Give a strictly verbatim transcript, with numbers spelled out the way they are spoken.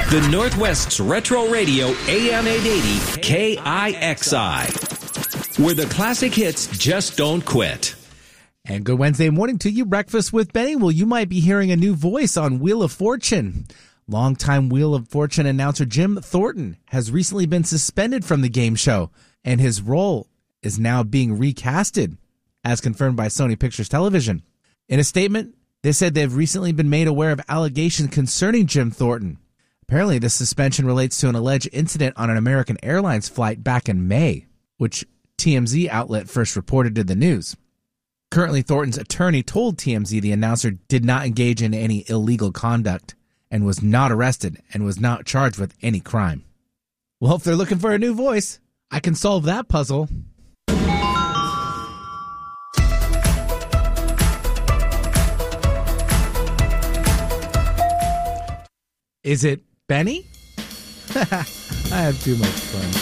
The Northwest's Retro Radio A M eight eighty K I X I, where the classic hits just don't quit. And good Wednesday morning to you. Breakfast with Benny. Well, you might be hearing a new voice on Wheel of Fortune. Longtime Wheel of Fortune announcer Jim Thornton has recently been suspended from the game show, and his role is now being recasted, as confirmed by Sony Pictures Television. In a statement, they said they've recently been made aware of allegations concerning Jim Thornton. Apparently, the suspension relates to an alleged incident on an American Airlines flight back in May, which T M Z outlet first reported to the news. Currently, Thornton's attorney told T M Z the announcer did not engage in any illegal conduct and was not arrested and was not charged with any crime. Well, if they're looking for a new voice, I can solve that puzzle. Is it Benny? I have too much fun.